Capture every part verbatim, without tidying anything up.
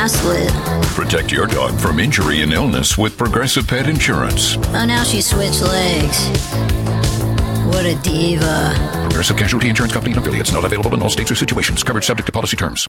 gaslit. Protect your dog from injury and illness with Progressive Pet Insurance. Oh, now she switched legs. What a diva. Progressive Casualty Insurance Company and affiliates. Not available in all states or situations. Coverage subject to policy terms.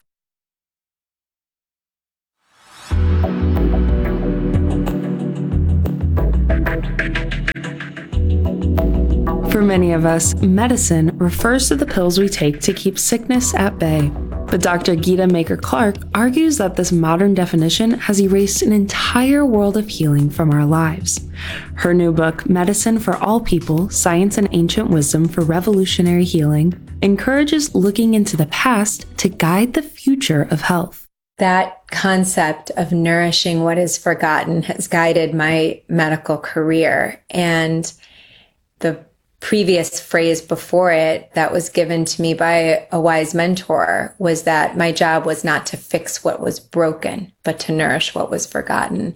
For many of us, medicine refers to the pills we take to keep sickness at bay. But Doctor Gita Maker-Clark argues that this modern definition has erased an entire world of healing from our lives. Her new book, Medicine for All People, Science and Ancient Wisdom for Revolutionary Healing, encourages looking into the past to guide the future of health. That concept of nourishing what is forgotten has guided my medical career. And the previous phrase before it that was given to me by a wise mentor was that my job was not to fix what was broken, but to nourish what was forgotten.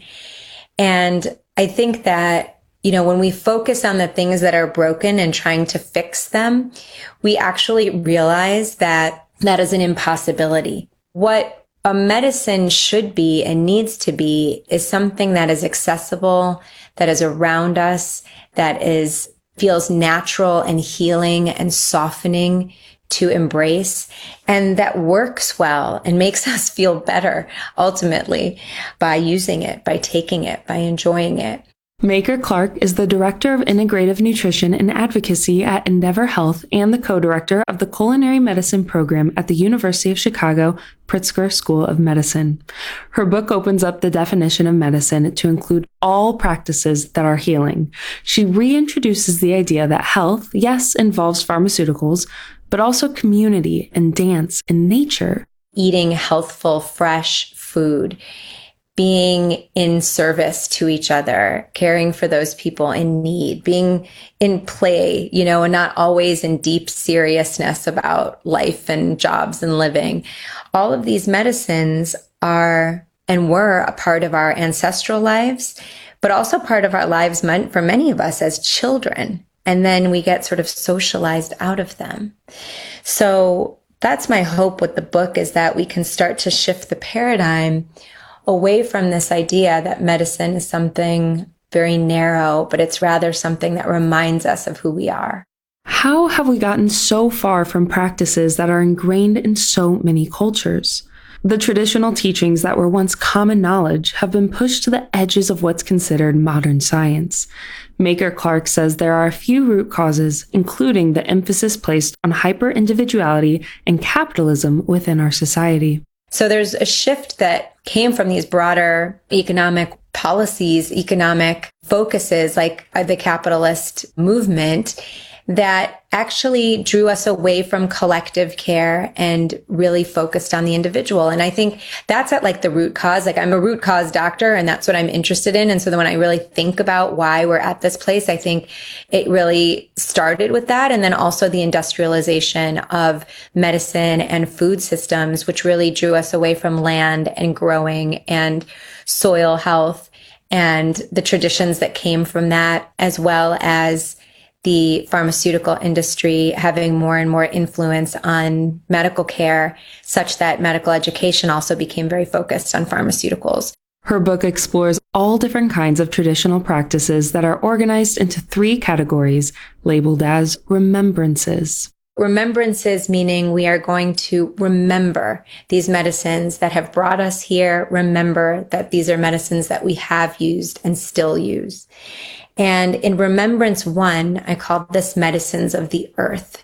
And I think that, you know, when we focus on the things that are broken and trying to fix them, we actually realize that that is an impossibility. What a medicine should be and needs to be is something that is accessible, that is around us, that is feels natural and healing and softening to embrace, and that works well and makes us feel better ultimately by using it, by taking it, by enjoying it. Maker-Clark is the Director of Integrative Nutrition and Advocacy at Endeavor Health and the co-director of the Culinary Medicine program at the University of Chicago Pritzker School of Medicine. Her book opens up the definition of medicine to include all practices that are healing. She reintroduces the idea that health, yes, involves pharmaceuticals, but also community and dance and nature. Eating healthful, fresh food, being in service to each other, caring for those people in need, being in play, you know, and not always in deep seriousness about life and jobs and living. All of these medicines are and were a part of our ancestral lives, but also part of our lives meant for many of us as children. And then we get sort of socialized out of them. So that's my hope with the book, is that we can start to shift the paradigm away from this idea that medicine is something very narrow, but it's rather something that reminds us of who we are. How have we gotten so far from practices that are ingrained in so many cultures? The traditional teachings that were once common knowledge have been pushed to the edges of what's considered modern science. Maker-Clark says there are a few root causes, including the emphasis placed on hyper-individuality and capitalism within our society. So there's a shift that came from these broader economic policies, economic focuses like the capitalist movement that actually drew us away from collective care and really focused on the individual. And I think that's at like the root cause. Like I'm a root cause doctor and that's what I'm interested in. And so then when I really think about why we're at this place, I think it really started with that. And then also the industrialization of medicine and food systems, which really drew us away from land and growing and soil health and the traditions that came from that, as well as the pharmaceutical industry having more and more influence on medical care, such that medical education also became very focused on pharmaceuticals. Her book explores all different kinds of traditional practices that are organized into three categories, labeled as remembrances. Remembrances meaning we are going to remember these medicines that have brought us here, remember that these are medicines that we have used and still use. And in Remembrance One, I call this Medicines of the Earth.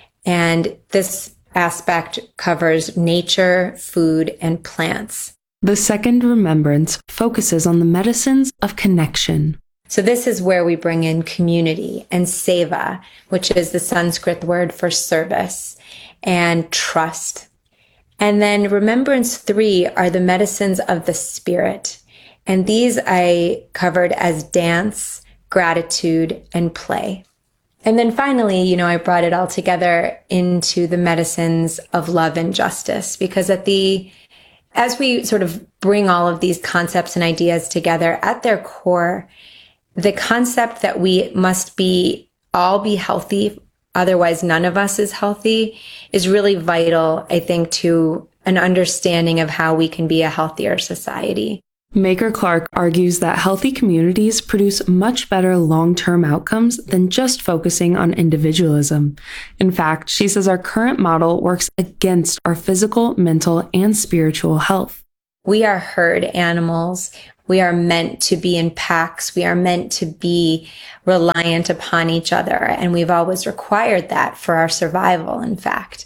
And this aspect covers nature, food, and plants. The second remembrance focuses on the medicines of connection. So this is where we bring in community and seva, which is the Sanskrit word for service, and trust. And then Remembrance Three are the medicines of the spirit. And these I covered as dance, gratitude, and play. And then finally, you know, I brought it all together into the medicines of love and justice, because at the, as we sort of bring all of these concepts and ideas together, at their core, the concept that we must be all be healthy, otherwise none of us is healthy, is really vital, I think, to an understanding of how we can be a healthier society. Maker Clark argues that healthy communities produce much better long-term outcomes than just focusing on individualism. In fact, she says our current model works against our physical, mental, and spiritual health. We are herd animals. We are meant to be in packs. We are meant to be reliant upon each other. And we've always required that for our survival, in fact.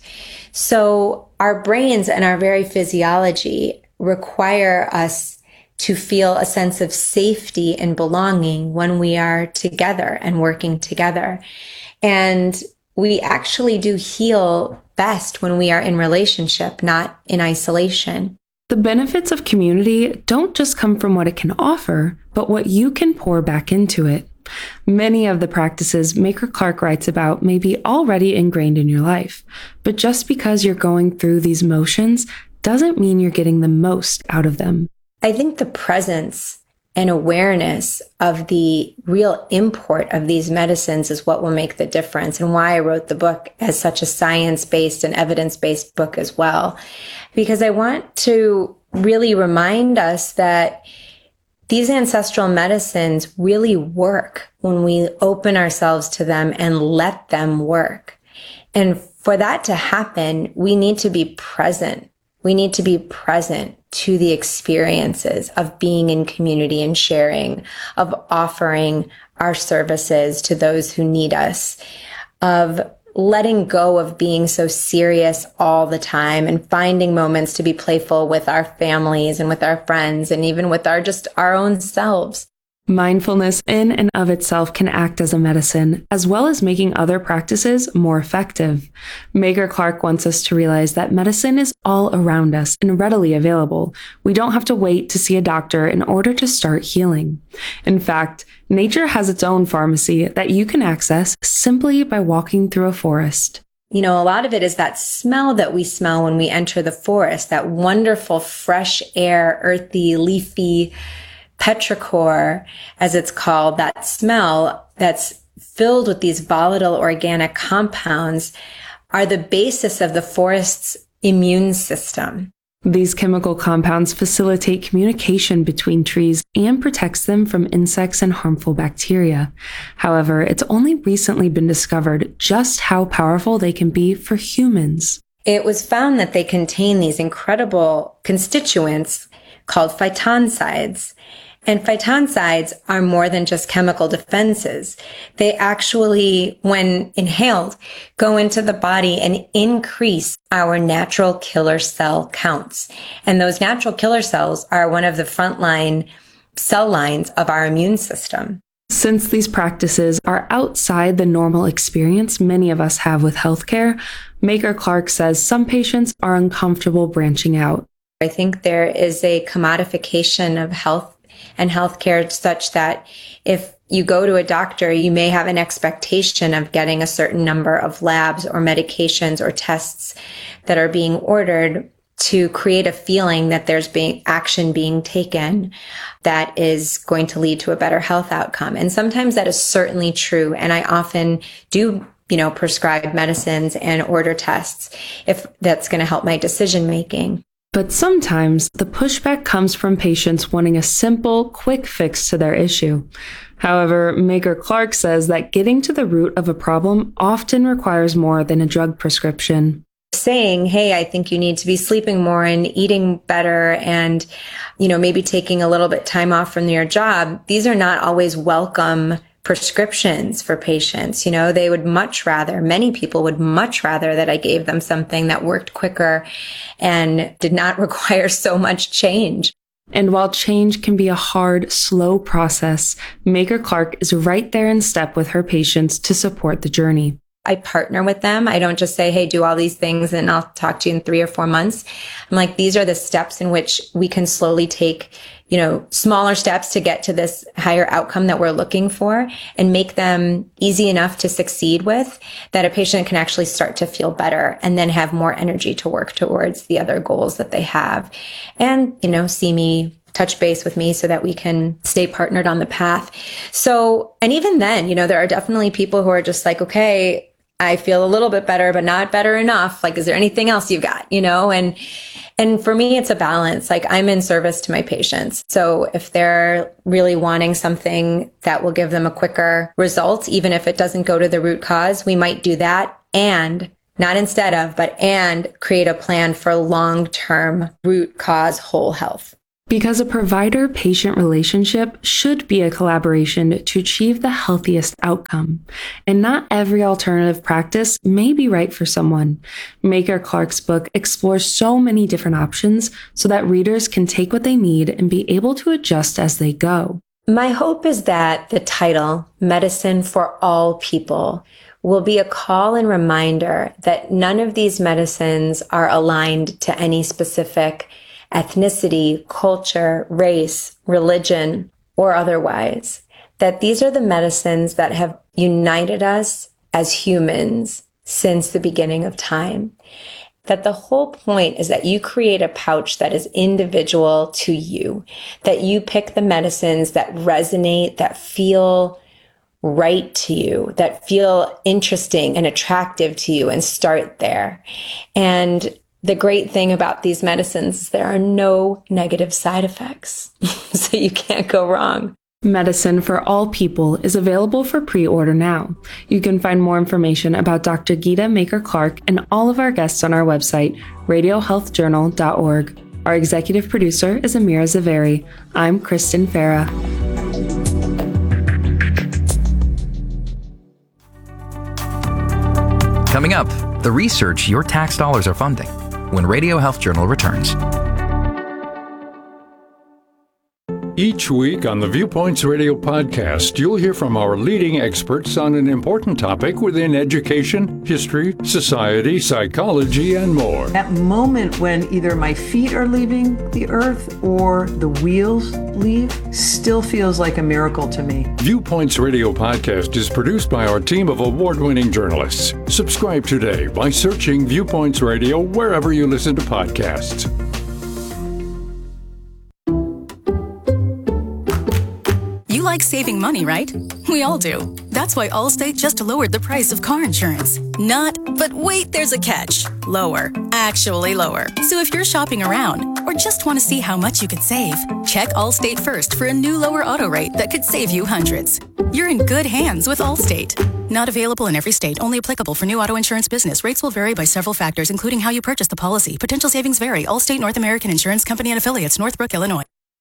So our brains and our very physiology require us to feel a sense of safety and belonging when we are together and working together. And we actually do heal best when we are in relationship, not in isolation. The benefits of community don't just come from what it can offer, but what you can pour back into it. Many of the practices Maker Clark writes about may be already ingrained in your life, but just because you're going through these motions doesn't mean you're getting the most out of them. I think the presence and awareness of the real import of these medicines is what will make the difference, and why I wrote the book as such a science-based and evidence-based book as well. Because I want to really remind us that these ancestral medicines really work when we open ourselves to them and let them work. And for that to happen, we need to be present. We need to be present to the experiences of being in community and sharing, of offering our services to those who need us, of letting go of being so serious all the time and finding moments to be playful with our families and with our friends and even with our just our own selves. Mindfulness in and of itself can act as a medicine, as well as making other practices more effective. Maker Clark wants us to realize that medicine is all around us and readily available. We don't have to wait to see a doctor in order to start healing. In fact, nature has its own pharmacy that you can access simply by walking through a forest. You know, a lot of it is that smell that we smell when we enter the forest, that wonderful fresh air, earthy, leafy, petrichor, as it's called, that smell that's filled with these volatile organic compounds are the basis of the forest's immune system. These chemical compounds facilitate communication between trees and protects them from insects and harmful bacteria. However, it's only recently been discovered just how powerful they can be for humans. It was found that they contain these incredible constituents called phytoncides. And phytoncides are more than just chemical defenses. They actually, when inhaled, go into the body and increase our natural killer cell counts. And those natural killer cells are one of the frontline cell lines of our immune system. Since these practices are outside the normal experience many of us have with healthcare, Maker Clark says some patients are uncomfortable branching out. I think there is a commodification of health and healthcare such that if you go to a doctor, you may have an expectation of getting a certain number of labs or medications or tests that are being ordered to create a feeling that there's being action being taken that is going to lead to a better health outcome. And sometimes that is certainly true. And I often do, you know, prescribe medicines and order tests if that's going to help my decision making. But sometimes the pushback comes from patients wanting a simple, quick fix to their issue. However, Maker Clark says that getting to the root of a problem often requires more than a drug prescription. Saying, hey, I think you need to be sleeping more and eating better and, you know, maybe taking a little bit time off from your job. These are not always welcome prescriptions for patients. You know, they would much rather, many people would much rather that I gave them something that worked quicker and did not require so much change. And while change can be a hard, slow process, Maker Clark is right there in step with her patients to support the journey. I partner with them. I don't just say, hey, do all these things and I'll talk to you in three or four months. I'm like, these are the steps in which we can slowly take, you know, smaller steps to get to this higher outcome that we're looking for and make them easy enough to succeed with that a patient can actually start to feel better and then have more energy to work towards the other goals that they have. And, you know, see me, touch base with me so that we can stay partnered on the path. So, and even then, you know, there are definitely people who are just like, okay, I feel a little bit better, but not better enough. Like, is there anything else you've got, you know? And, and for me, it's a balance. Like, I'm in service to my patients. So if they're really wanting something that will give them a quicker result, even if it doesn't go to the root cause, we might do that. And not instead of, but and create a plan for long-term root cause whole health. Because a provider-patient relationship should be a collaboration to achieve the healthiest outcome. And not every alternative practice may be right for someone. Maker Clark's book explores so many different options so that readers can take what they need and be able to adjust as they go. My hope is that the title, Medicine for All People, will be a call and reminder that none of these medicines are aligned to any specific ethnicity, culture, race, religion, or otherwise. That these are the medicines that have united us as humans since the beginning of time. That the whole point is that you create a pouch that is individual to you, that you pick the medicines that resonate, that feel right to you, that feel interesting and attractive to you, and start there. And the great thing about these medicines is there are no negative side effects, so you can't go wrong. Medicine for All People is available for pre-order now. You can find more information about Doctor Geeta Maker Clark and all of our guests on our website, radio health journal dot org. Our executive producer is Amira Zaveri. I'm Kristen Farah. Coming up, the research your tax dollars are funding when Radio Health Journal returns. Each week on the Viewpoints Radio podcast, you'll hear from our leading experts on an important topic within education, history, society, psychology, and more. That moment when either my feet are leaving the earth or the wheels leave still feels like a miracle to me. Viewpoints Radio podcast is produced by our team of award-winning journalists. Subscribe today by searching Viewpoints Radio wherever you listen to podcasts. You like saving money, right? We all do. That's why Allstate just lowered the price of car insurance. Not, but wait, there's a catch. Lower. Actually lower. So if you're shopping around or just want to see how much you could save, check Allstate first for a new lower auto rate that could save you hundreds. You're in good hands with Allstate. Not available in every state. Only applicable for new auto insurance business. Rates will vary by several factors, including how you purchase the policy. Potential savings vary. Allstate North American Insurance Company and Affiliates, Northbrook, Illinois.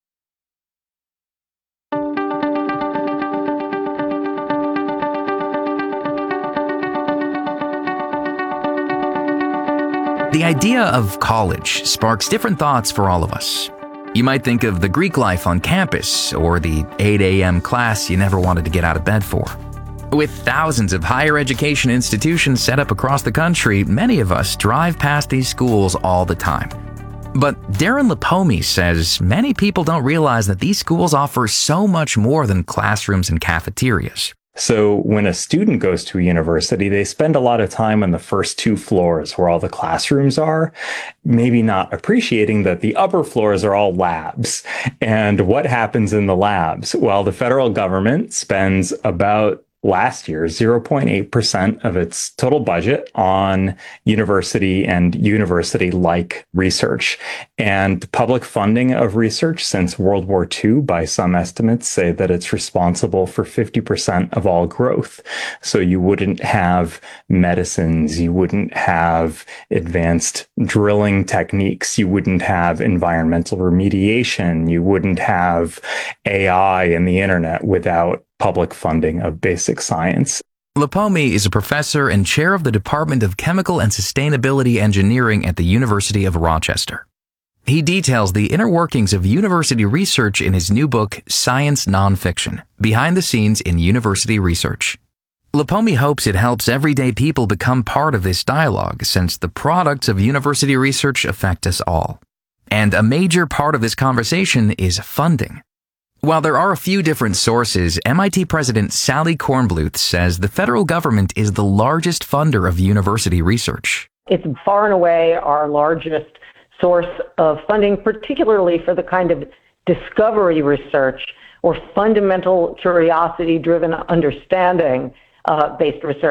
The idea of college sparks different thoughts for all of us. You might think of the Greek life on campus or the eight a.m. class you never wanted to get out of bed for. With thousands of higher education institutions set up across the country, many of us drive past these schools all the time. But Darren Lipomi says many people don't realize that these schools offer so much more than classrooms and cafeterias. So when a student goes to a university, they spend a lot of time on the first two floors where all the classrooms are, maybe not appreciating that the upper floors are all labs. And what happens in the labs? Well, the federal government spends about last year zero point eight percent of its total budget on university and university-like research. And public funding of research since World War Two, by some estimates, say that it's responsible for fifty percent of all growth. So you wouldn't have medicines, you wouldn't have advanced drilling techniques, you wouldn't have environmental remediation, you wouldn't have A I and the internet without public funding of basic science. Lipomi is a professor and chair of the Department of Chemical and Sustainability Engineering at the University of Rochester. He details the inner workings of university research in his new book, Science Nonfiction: Behind the Scenes in University Research. Lipomi hopes it helps everyday people become part of this dialogue, since the products of university research affect us all. And a major part of this conversation is funding. While there are a few different sources, M I T President Sally Kornbluth says the federal government is the largest funder of university research. It's far and away our largest source of funding, particularly for the kind of discovery research or fundamental curiosity-driven understanding uh, based research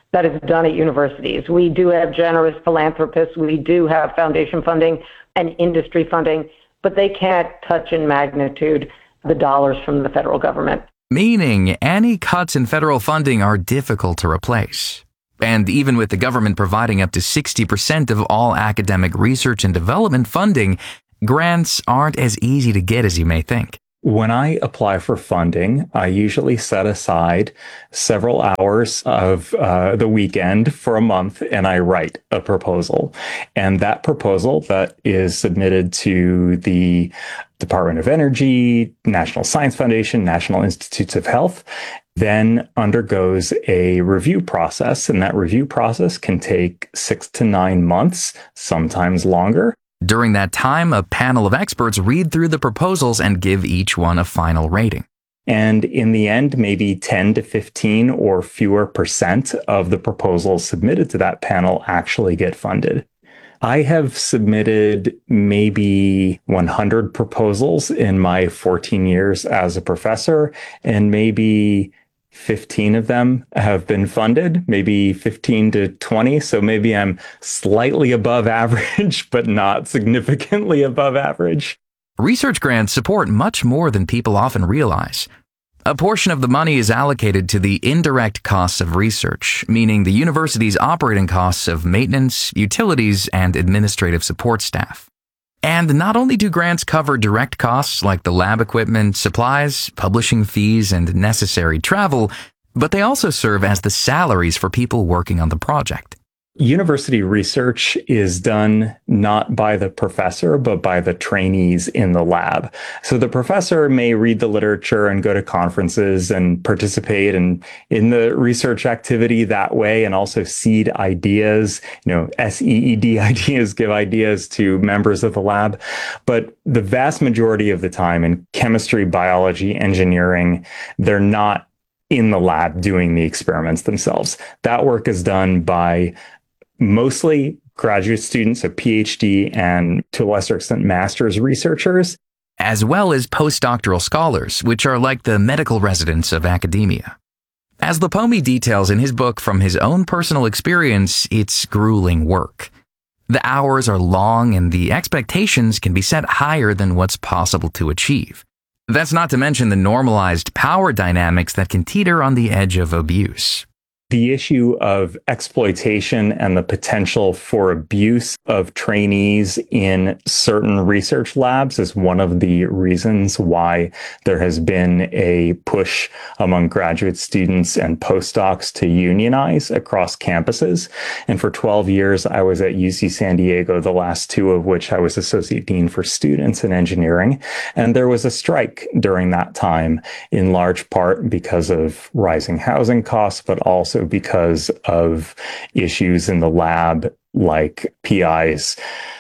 that is done at universities. We do have generous philanthropists. We do have foundation funding and industry funding, but they can't touch in magnitude the dollars from the federal government. Meaning any cuts in federal funding are difficult to replace. And even with the government providing up to sixty percent of all academic research and development funding, grants aren't as easy to get as you may think. When I apply for funding, I usually set aside several hours of uh, the weekend for a month and I write a proposal. And that proposal that is submitted to the Department of Energy, National Science Foundation, National Institutes of Health, then undergoes a review process. And that review process can take six to nine months, sometimes longer. During that time, a panel of experts read through the proposals and give each one a final rating. And in the end, maybe ten to fifteen or fewer percent of the proposals submitted to that panel actually get funded. I have submitted maybe one hundred proposals in my fourteen years as a professor, and maybe fifteen of them have been funded, maybe fifteen to twenty. So maybe I'm slightly above average, but not significantly above average. Research grants support much more than people often realize. A portion of the money is allocated to the indirect costs of research, meaning the university's operating costs of maintenance, utilities, and administrative support staff. And not only do grants cover direct costs like the lab equipment, supplies, publishing fees, and necessary travel, but they also serve as the salaries for people working on the project. University research is done not by the professor, but by the trainees in the lab. So the professor may read the literature and go to conferences and participate in, in the research activity that way, and also seed ideas, you know, S E E D ideas, give ideas to members of the lab. But the vast majority of the time in chemistry, biology, engineering, they're not in the lab doing the experiments themselves. That work is done by mostly graduate students, a PhD, and to a lesser extent, master's researchers. As well as postdoctoral scholars, which are like the medical residents of academia. As Lipome details in his book from his own personal experience, it's grueling work. The hours are long and the expectations can be set higher than what's possible to achieve. That's not to mention the normalized power dynamics that can teeter on the edge of abuse. The issue of exploitation and the potential for abuse of trainees in certain research labs is one of the reasons why there has been a push among graduate students and postdocs to unionize across campuses. And for twelve years, I was at U C San Diego, the last two of which I was Associate Dean for Students in Engineering. And there was a strike during that time, in large part because of rising housing costs, but also because of issues in the lab, like P Is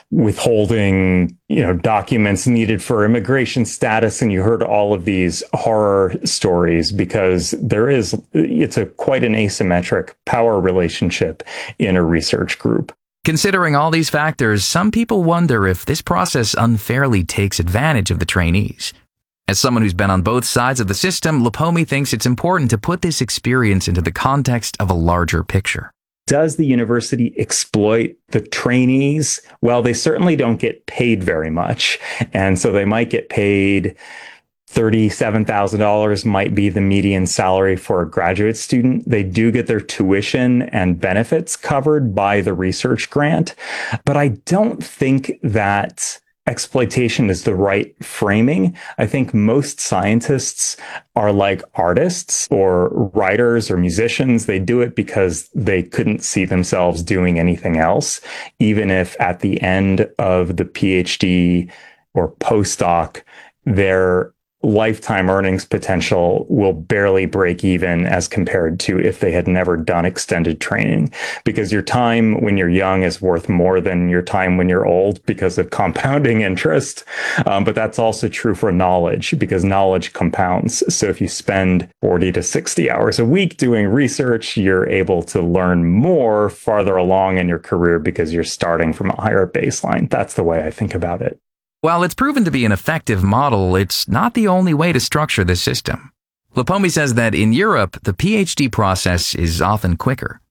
withholding, you know, documents needed for immigration status. And you heard all of these horror stories because there is, it's a quite an asymmetric power relationship in a research group. Considering all these factors, some people wonder if this process unfairly takes advantage of the trainees. As someone who's been on both sides of the system, Lipome thinks it's important to put this experience into the context of a larger picture. Does the university exploit the trainees? Well, they certainly don't get paid very much. And so they might get paid thirty-seven thousand dollars might be the median salary for a graduate student. They do get their tuition and benefits covered by the research grant. But I don't think that exploitation is the right framing. I think most scientists are like artists or writers or musicians. They do it because they couldn't see themselves doing anything else, even if at the end of the PhD or postdoc, they're lifetime earnings potential will barely break even as compared to if they had never done extended training, because your time when you're young is worth more than your time when you're old because of compounding interest. Um, but that's also true for knowledge, because knowledge compounds. So if you spend forty to sixty hours a week doing research, you're able to learn more farther along in your career because you're starting from a higher baseline. That's the way I think about it. While it's proven to be an effective model, it's not the only way to structure this system. Lipome says that in Europe, the PhD process is often quicker.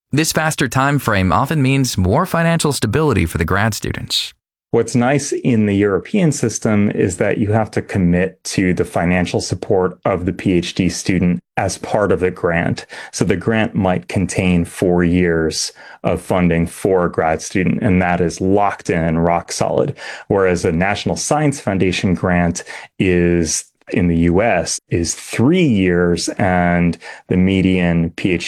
This faster time frame often means more financial stability for the grad students. What's nice in the European system is that you have to commit to the financial support of the PhD student as part of the grant. So the grant might contain four years of funding for a grad student, and that is locked in, rock solid. Whereas a National Science Foundation grant is in the U S is three years, and the median PhD